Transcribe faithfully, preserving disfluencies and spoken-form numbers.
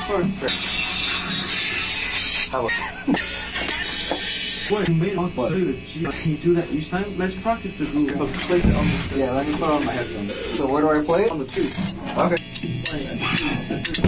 card. How about What you made on what? Can you do that each time? Let's practice the groove. But place it on the yeah, let me put on my headphones. So where do I play it? on the two. Okay.